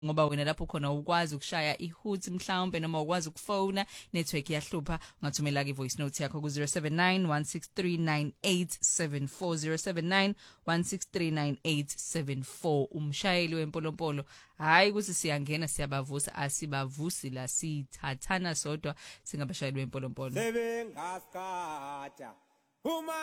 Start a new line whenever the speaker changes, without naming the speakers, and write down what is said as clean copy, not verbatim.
ngoba wena lapho khona ukwazi ukushaya iHoots mhlawumbe noma ukwazi ukufona network yahlupha ungathumela ke voice note yakho ku 0791639874 0791639874 umshayeli wempolompolo hayi ukuthi siyangena siyabavusa asibavusi la sithathana sodwa singabashayeli wempolompolo
sebengaskata uma